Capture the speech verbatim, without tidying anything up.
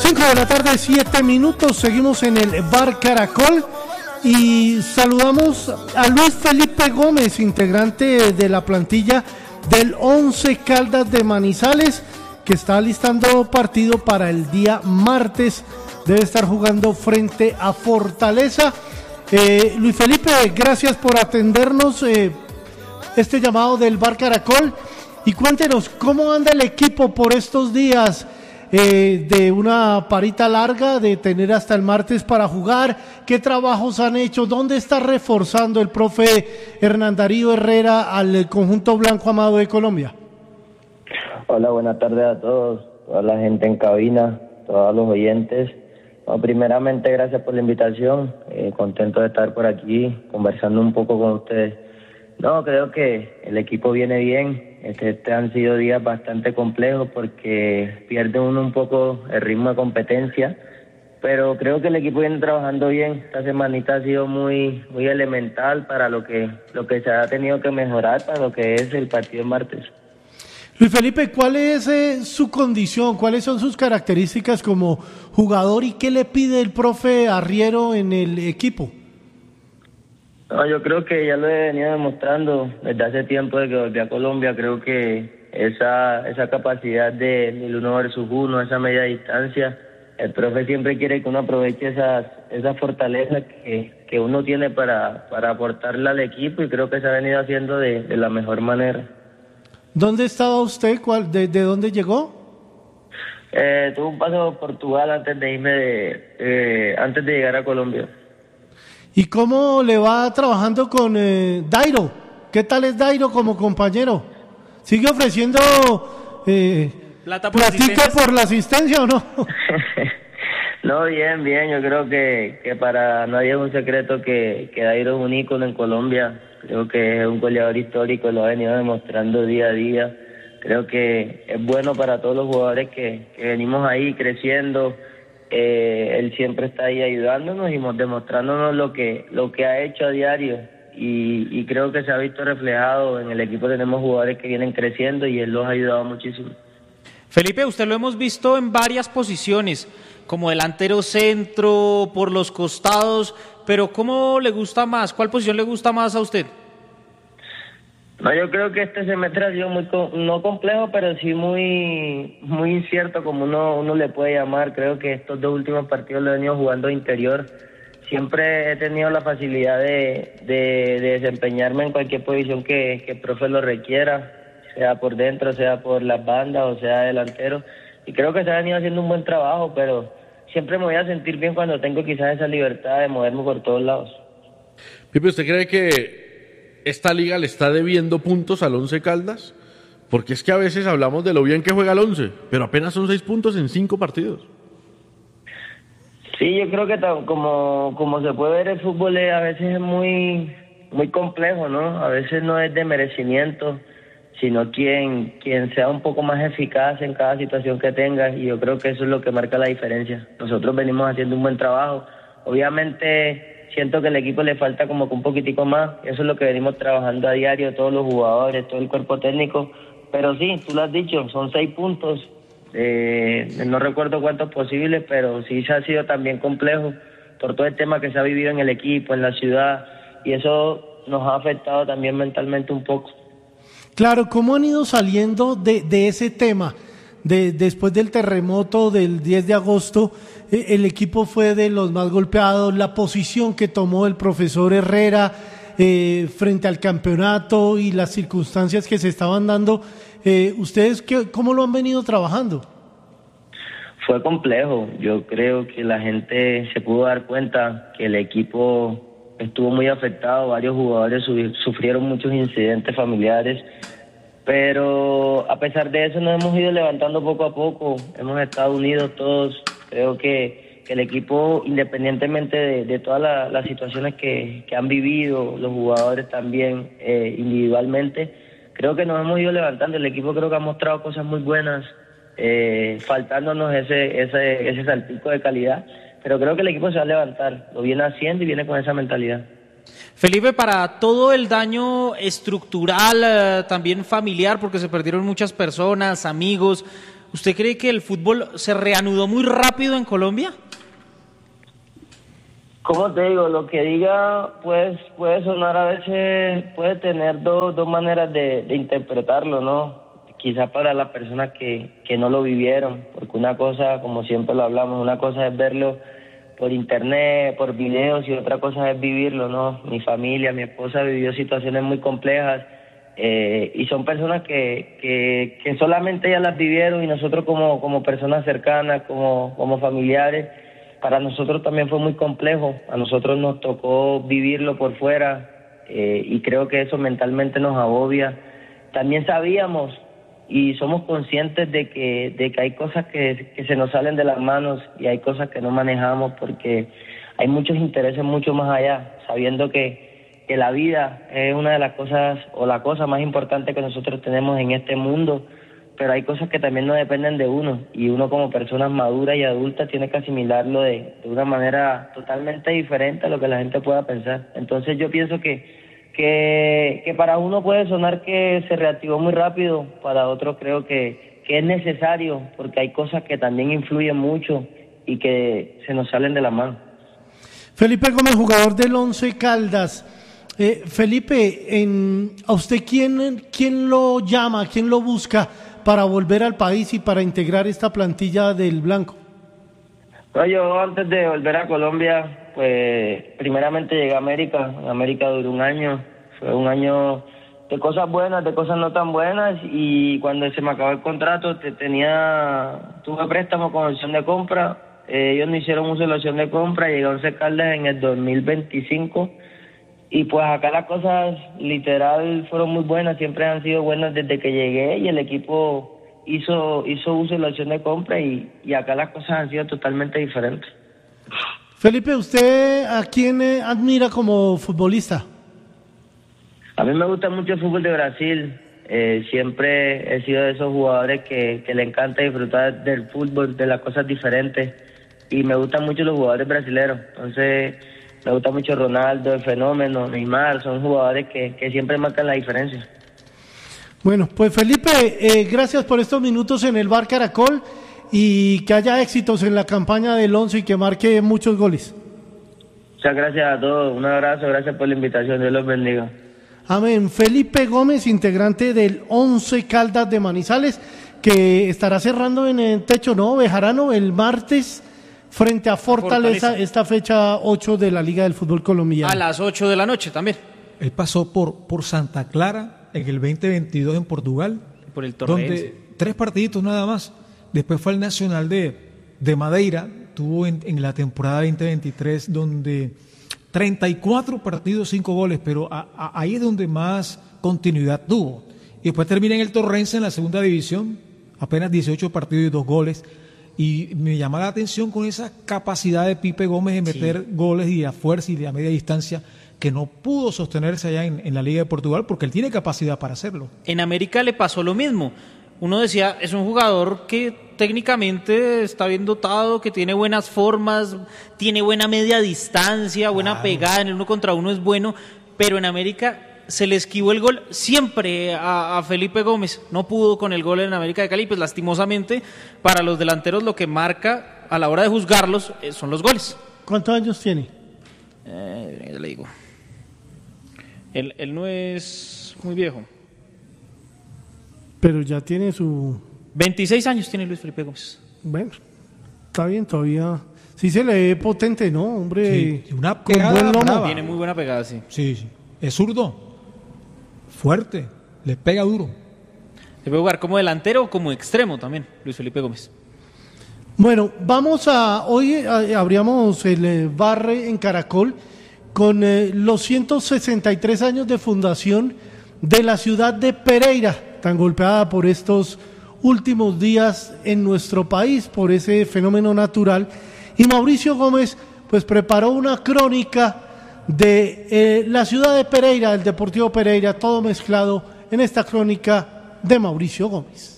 cinco de la tarde, siete minutos, seguimos en el Bar Caracol y saludamos a Luis Felipe Gómez, integrante de la plantilla del Once Caldas de Manizales, que está listando partido para el día martes, debe estar jugando frente a Fortaleza. Eh, Luis Felipe, gracias por atendernos eh, este llamado del Bar Caracol y cuéntenos cómo anda el equipo por estos días. Eh, de una parita larga, de tener hasta el martes para jugar, qué trabajos han hecho, dónde está reforzando el profe Hernán Darío Herrera al conjunto Blanco Amado de Colombia. Hola, buenas tardes a todos, toda la gente en cabina, todos los oyentes. Bueno, primeramente, gracias por la invitación, eh, contento de estar por aquí conversando un poco con ustedes. No, creo que el equipo viene bien. Este, este han sido días bastante complejos porque pierde uno un poco el ritmo de competencia, pero creo que el equipo viene trabajando bien. Esta semanita ha sido muy muy elemental para lo que lo que se ha tenido que mejorar para lo que es el partido del martes. Luis Felipe, ¿cuál es eh, su condición? ¿Cuáles son sus características como jugador y qué le pide el profe Arriero en el equipo? No, yo creo que ya lo he venido demostrando desde hace tiempo de que volví a Colombia. Creo que esa esa capacidad de, del uno versus uno, esa media distancia, el profe siempre quiere que uno aproveche esas esas fortalezas que, que uno tiene para, para aportarle al equipo y creo que se ha venido haciendo de, de la mejor manera. ¿Dónde estaba usted? ¿Cuál, de, ¿De dónde llegó? Eh, tuve un paso por Portugal antes de irme de, eh, antes de llegar a Colombia. ¿Y cómo le va trabajando con eh, Dairo? ¿Qué tal es Dairo como compañero? ¿Sigue ofreciendo eh, plata por platica por la asistencia o no? No, bien, bien. Yo creo que, que para nadie es un secreto que, que Dairo es un ícono en Colombia. Creo que es un goleador histórico, lo ha venido demostrando día a día. Creo que es bueno para todos los jugadores que, que venimos ahí creciendo. Eh, él siempre está ahí ayudándonos y demostrándonos lo que lo que ha hecho a diario y, y creo que se ha visto reflejado en el equipo. Tenemos jugadores que vienen creciendo y él los ha ayudado muchísimo. Felipe, usted lo hemos visto en varias posiciones, como delantero centro, por los costados, pero ¿cómo le gusta más? ¿Cuál posición le gusta más a usted? No, yo creo que este semestre ha sido muy, no complejo, pero sí muy muy incierto, como uno uno le puede llamar. Creo que estos dos últimos partidos lo he venido jugando interior. Siempre he tenido la facilidad de, de, de desempeñarme en cualquier posición que, que el profe lo requiera, sea por dentro, sea por las bandas o sea delantero. Y creo que se ha venido haciendo un buen trabajo, pero siempre me voy a sentir bien cuando tengo quizás esa libertad de moverme por todos lados. Pipe, ¿usted cree que esta liga le está debiendo puntos al Once Caldas? Porque es que a veces hablamos de lo bien que juega el Once, pero apenas son seis puntos en cinco partidos. Sí, yo creo que como, como se puede ver, el fútbol es, a veces es muy, muy complejo, ¿no? A veces no es de merecimiento, sino quien, quien sea un poco más eficaz en cada situación que tenga, y yo creo que eso es lo que marca la diferencia. Nosotros venimos haciendo un buen trabajo. Obviamente siento que al equipo le falta como que un poquitico más. Eso es lo que venimos trabajando a diario, todos los jugadores, todo el cuerpo técnico. Pero sí, tú lo has dicho, son seis puntos. Eh, no recuerdo cuántos posibles, pero sí se ha sido también complejo por todo el tema que se ha vivido en el equipo, en la ciudad. Y eso nos ha afectado también mentalmente un poco. Claro, ¿cómo han ido saliendo de, de ese tema? De, después del terremoto del diez de agosto, eh, el equipo fue de los más golpeados, la posición que tomó el profesor Herrera eh, frente al campeonato y las circunstancias que se estaban dando, eh, ¿ustedes qué, cómo lo han venido trabajando? Fue complejo. Yo creo que la gente se pudo dar cuenta que el equipo estuvo muy afectado, varios jugadores sufrieron muchos incidentes familiares. Pero a pesar de eso nos hemos ido levantando poco a poco, hemos estado unidos todos. Creo que, que el equipo, independientemente de, de todas la, las situaciones que, que han vivido, los jugadores también eh, individualmente, creo que nos hemos ido levantando. El equipo creo que ha mostrado cosas muy buenas, eh, faltándonos ese, ese, ese saltico de calidad, pero creo que el equipo se va a levantar, lo viene haciendo y viene con esa mentalidad. Felipe, para todo el daño estructural, eh, también familiar, porque se perdieron muchas personas, amigos, ¿Usted cree que el fútbol se reanudó muy rápido en Colombia? Como te digo, lo que diga pues puede sonar a veces, puede tener dos, dos maneras de, de interpretarlo, ¿no? Quizás para las personas que, que no lo vivieron, porque una cosa, como siempre lo hablamos, una cosa es verlo por internet, por videos, y otra cosa es vivirlo, ¿no? Mi familia, mi esposa vivió situaciones muy complejas, eh, y son personas que, que, que solamente ellas las vivieron, y nosotros como, como personas cercanas, como, como familiares, para nosotros también fue muy complejo. A nosotros nos tocó vivirlo por fuera, eh, y creo que eso mentalmente nos agobia. También sabíamos y somos conscientes de que de que hay cosas que, que se nos salen de las manos, y hay cosas que no manejamos porque hay muchos intereses mucho más allá, sabiendo que, que la vida es una de las cosas o la cosa más importante que nosotros tenemos en este mundo, pero hay cosas que también no dependen de uno, y uno como persona madura y adulta tiene que asimilarlo de, de una manera totalmente diferente a lo que la gente pueda pensar. Entonces yo pienso que Que, que para uno puede sonar que se reactivó muy rápido, para otro creo que, que es necesario, porque hay cosas que también influyen mucho y que se nos salen de la mano. Felipe Gómez, jugador del Once Caldas. Eh, Felipe, en, ¿a usted quién, quién lo llama, quién lo busca para volver al país y para integrar esta plantilla del Blanco? No, yo antes de volver a Colombia, pues primeramente llegué a América. En América duró un año, fue un año de cosas buenas, de cosas no tan buenas, y cuando se me acabó el contrato te tenía tuve préstamo con opción de compra, eh, ellos no hicieron uso de la opción de compra, llegué a Once Caldas en el dos mil veinticinco, y pues acá las cosas literal fueron muy buenas, siempre han sido buenas desde que llegué, y el equipo hizo hizo uso de la opción de compra, y, y acá las cosas han sido totalmente diferentes. Felipe, ¿usted a quién eh, admira como futbolista? A mí me gusta mucho el fútbol de Brasil. Eh, siempre he sido de esos jugadores que, que le encanta disfrutar del fútbol, de las cosas diferentes. Y me gustan mucho los jugadores brasileños. Entonces, me gusta mucho Ronaldo, el Fenómeno, Neymar. Son jugadores que, que siempre marcan la diferencia. Bueno, pues Felipe, eh, gracias por estos minutos en el Bar Caracol, y que haya éxitos en la campaña del Once y que marque muchos goles. Muchas gracias a todos. Un abrazo, gracias por la invitación. Dios los bendiga. Amén. Felipe Gómez, integrante del Once Caldas de Manizales, que estará cerrando en el techo, ¿no? Bejarano, el martes frente a Fortaleza, Fortaleza, esta fecha ocho de la Liga del Fútbol Colombiano. A las ocho de la noche también. Él pasó por, por Santa Clara en el veinte veintidós en Portugal, por el Torrense, donde tres partiditos nada más. Después fue al Nacional de, de Madeira, tuvo en, en la temporada veinte veintitrés donde treinta y cuatro partidos, cinco goles, pero a, a, ahí es donde más continuidad tuvo. Y después termina en el Torrense en la segunda división, apenas dieciocho partidos y dos goles. Y me llama la atención con esa capacidad de Pipe Gómez de meter sí. goles y a fuerza y de a media distancia, que no pudo sostenerse allá en, en la Liga de Portugal, porque él tiene capacidad para hacerlo. En América le pasó lo mismo. Uno decía, es un jugador que técnicamente está bien dotado, que tiene buenas formas, tiene buena media distancia, buena claro. pegada, en el uno contra uno es bueno, pero en América se le esquivó el gol siempre a, a Felipe Gómez. No pudo con el gol en América de Cali, pues lastimosamente para los delanteros lo que marca a la hora de juzgarlos son los goles. ¿Cuántos años tiene? Eh, ya le digo. Él, él no es muy viejo. Pero ya tiene su... veintiséis años tiene Luis Felipe Gómez. Bueno, está bien todavía. Sí se le ve potente, ¿no? Hombre, sí, una pegada brava. Tiene muy buena pegada, sí. Sí, sí. Es zurdo. Fuerte. Le pega duro. Se puede jugar como delantero o como extremo también, Luis Felipe Gómez. Bueno, vamos a... Hoy a, abríamos el eh, bar en Caracol con eh, los ciento sesenta y tres años de fundación de la ciudad de Pereira, tan golpeada por estos últimos días en nuestro país, por ese fenómeno natural. Y Mauricio Gómez pues preparó una crónica de eh, la ciudad de Pereira, el Deportivo Pereira, todo mezclado en esta crónica de Mauricio Gómez.